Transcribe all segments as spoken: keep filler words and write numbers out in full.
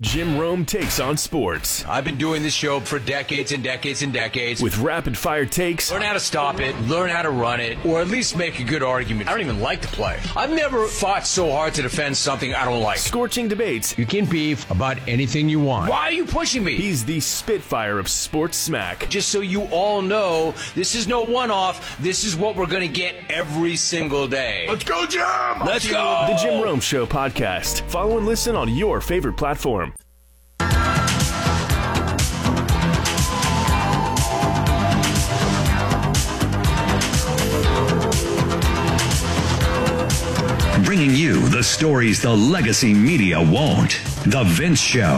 Jim Rome takes on sports. I've been doing this show for decades and decades and decades. With rapid-fire takes. Learn how to stop it, learn how to run it, or at least make a good argument. I don't even like to play. I've never fought so hard to defend something I don't like. Scorching debates. You can beef about anything you want. Why are you pushing me? He's the Spitfire of sports smack. Just so you all know, this is no one-off. This is what we're going to get every single day. Let's go, Jim! Let's go! The Jim Rome Show podcast. Follow and listen on your favorite platform. Bringing you the stories the legacy media won't. The Vince Show.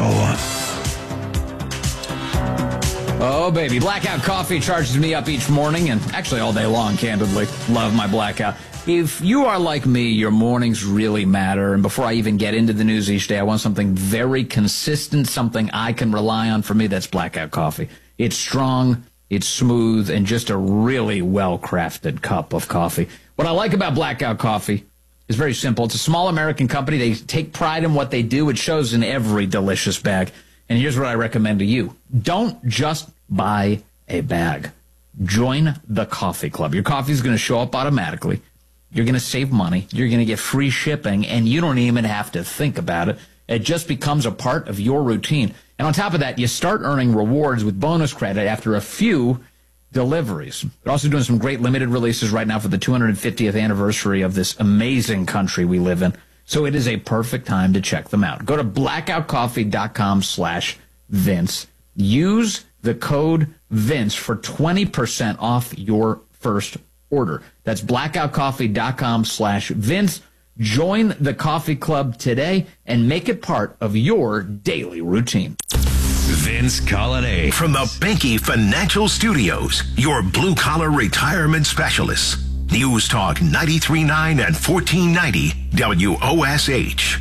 Oh, baby. Blackout Coffee charges me up each morning, and actually all day long, candidly. Love my Blackout. If you are like me, your mornings really matter, and before I even get into the news each day, I want something very consistent, something I can rely on. For me, that's Blackout Coffee. It's strong, it's smooth, and just a really well-crafted cup of coffee. What I like about Blackout Coffee is very simple. It's a small American company. They take pride in what they do. It shows in every delicious bag. And here's what I recommend to you. Don't just buy a bag. Join the coffee club. Your coffee is going to show up automatically. You're going to save money. You're going to get free shipping, and you don't even have to think about it. It just becomes a part of your routine. And on top of that, you start earning rewards with bonus credit after a few deliveries. They're also doing some great limited releases right now for the two hundred fiftieth anniversary of this amazing country we live in. So it is a perfect time to check them out. Go to blackoutcoffee.com slash Vince. Use the code Vince for twenty percent off your first order. That's blackoutcoffee.com slash Vince. Join the coffee club today and make it part of your daily routine. Vince Colonnade. From the Banky Financial Studios, your blue-collar retirement specialists. News Talk ninety-three point nine and fourteen ninety W O S H.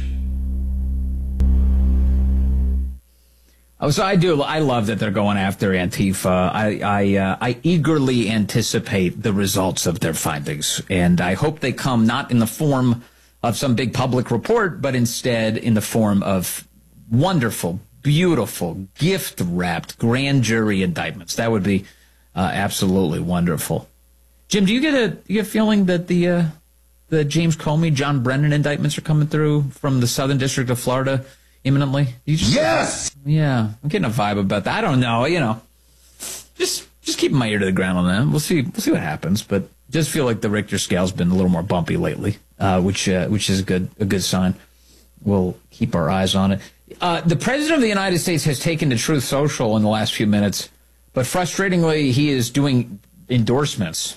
Oh, so I do. I love that they're going after Antifa. I I, uh, I eagerly anticipate the results of their findings, and I hope they come not in the form of some big public report, but instead in the form of wonderful, beautiful, gift-wrapped grand jury indictments. That would be uh, absolutely wonderful. Jim, do you get a do you get a feeling that the uh, the James Comey, John Brennan indictments are coming through from the Southern District of Florida imminently? You just, Yes! Yeah, I'm getting a vibe about that. I don't know, you know. Just just keeping my ear to the ground on that. We'll see we'll see what happens, but just feel like the Richter scale's been a little more bumpy lately, uh, which uh, which is a good a good sign. We'll keep our eyes on it. Uh, the President of the United States has taken to Truth Social in the last few minutes, but frustratingly, he is doing endorsements.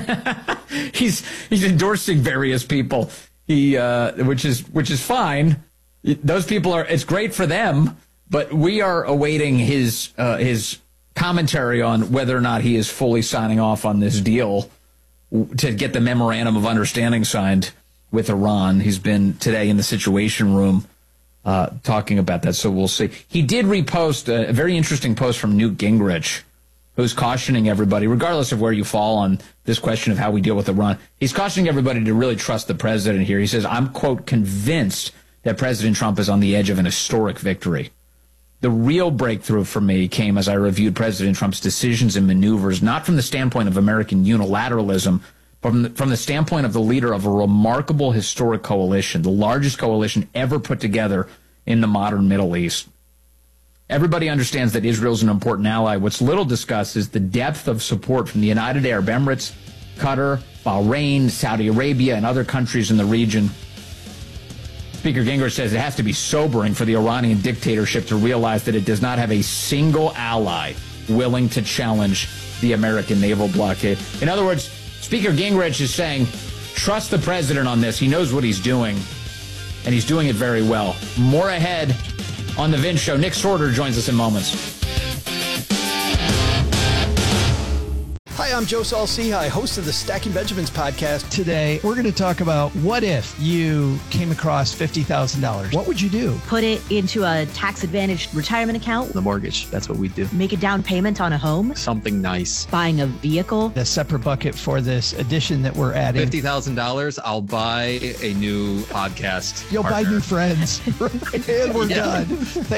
he's he's endorsing various people. He uh, which is which is fine. Those people are. It's great for them, but we are awaiting his uh, his commentary on whether or not he is fully signing off on this deal to get the memorandum of understanding signed with Iran. He's been today in the Situation Room uh, talking about that, so we'll see. He did repost a, a very interesting post from Newt Gingrich, who's cautioning everybody, regardless of where you fall on this question of how we deal with Iran, he's cautioning everybody to really trust the president here. He says, I'm, quote, convinced that President Trump is on the edge of an historic victory. The real breakthrough for me came as I reviewed President Trump's decisions and maneuvers, not from the standpoint of American unilateralism, but from the, from the standpoint of the leader of a remarkable historic coalition, the largest coalition ever put together in the modern Middle East. Everybody understands that Israel is an important ally. What's little discussed is the depth of support from the United Arab Emirates, Qatar, Bahrain, Saudi Arabia, and other countries in the region. Speaker Gingrich says it has to be sobering for the Iranian dictatorship to realize that it does not have a single ally willing to challenge the American naval blockade. In other words, Speaker Gingrich is saying, trust the president on this. He knows what he's doing, and he's doing it very well. More ahead on The Vince Show. Nick Sorter joins us in moments. Hi, I'm Joe Saul-Sehy, host of the Stacking Benjamins podcast. Today, we're going to talk about what if you came across fifty thousand dollars? What would you do? Put it into a tax-advantaged retirement account. The mortgage, that's what we do. Make a down payment on a home. Something nice. Buying a vehicle. A separate bucket for this addition that we're adding. fifty thousand dollars, I'll buy a new podcast You'll partner. buy new friends. And we're Yeah. done.